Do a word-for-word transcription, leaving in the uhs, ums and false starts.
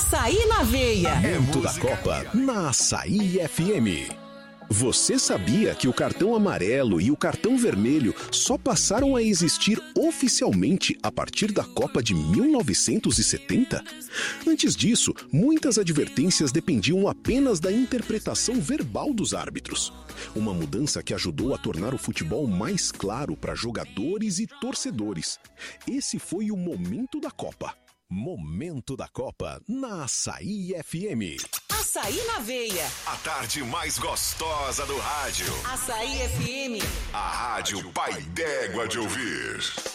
Açaí na veia. Momento da Copa na Açaí F M. Você sabia que o cartão amarelo e o cartão vermelho só passaram a existir oficialmente a partir da Copa de mil novecentos e setenta? Antes disso, muitas advertências dependiam apenas da interpretação verbal dos árbitros. Uma mudança que ajudou a tornar o futebol mais claro para jogadores e torcedores. Esse foi o Momento da Copa. Momento da Copa na Açaí F M. Açaí na veia. A tarde mais gostosa do rádio. Açaí F M. A rádio pai d'égua de ouvir.